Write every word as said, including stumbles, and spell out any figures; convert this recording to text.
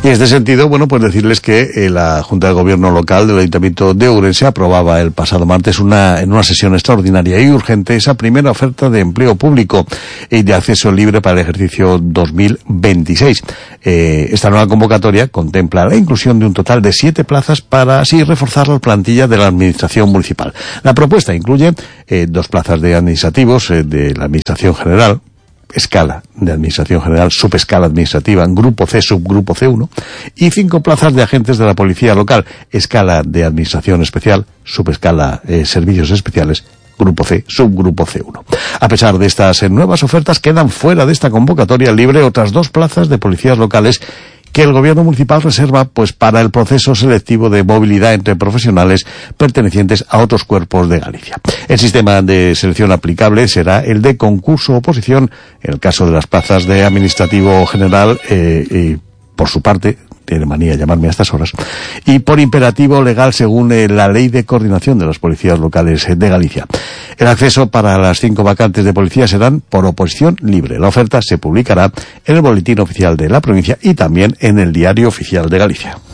en este sentido, bueno, pues decirles que eh, la Junta de Gobierno local del Ayuntamiento de Ourense aprobaba el pasado martes una, en una sesión extraordinaria y urgente esa primera oferta de empleo público y de acceso libre para el ejercicio dos mil veintiséis. Eh, esta nueva convocatoria contempla la inclusión de un total de siete plazas para así reforzar la plantilla de la Administración municipal. La propuesta incluye eh, dos plazas de administrativos eh, de la Administración General, escala de Administración General, subescala administrativa, Grupo C, subgrupo C uno, y cinco plazas de agentes de la Policía Local, escala de Administración Especial, subescala eh, Servicios Especiales, Grupo C, subgrupo C uno. A pesar de estas eh, nuevas ofertas, quedan fuera de esta convocatoria libre otras dos plazas de policías locales que el gobierno municipal reserva pues para el proceso selectivo de movilidad entre profesionales pertenecientes a otros cuerpos de Galicia. El sistema de selección aplicable será el de concurso-oposición en el caso de las plazas de administrativo general, eh, y por su parte, tiene manía de llamarme a estas horas, y por imperativo legal según eh, la Ley de Coordinación de las Policías Locales de Galicia. El acceso para las cinco vacantes de policía serán por oposición libre. La oferta se publicará en el Boletín Oficial de la provincia y también en el Diario Oficial de Galicia.